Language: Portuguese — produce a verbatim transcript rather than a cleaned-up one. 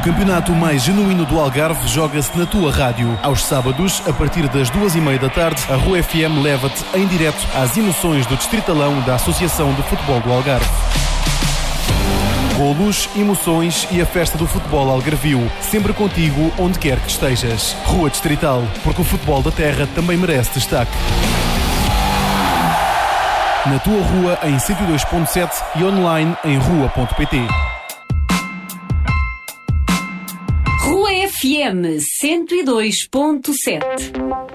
campeonato mais genuíno do Algarve joga-se na tua rádio. Aos sábados, a partir das duas e meia da tarde, a Rua F M leva-te em direto às emoções do Distritalão da Associação de Futebol do Algarve. Golos, emoções e a festa do futebol algarvio, sempre contigo onde quer que estejas. Rua Distrital, porque o futebol da terra também merece destaque. Na tua rua em cento e dois ponto sete e online em rua ponto pt. Rua F M cento e dois ponto sete.